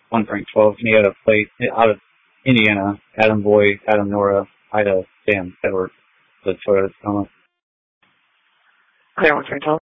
one Frank 12, and he had a plate out of Indiana. Adam Boy, Adam Nora, Ida, Sam Edward, the Toyota Tacoma. Clear 1 Frank 12.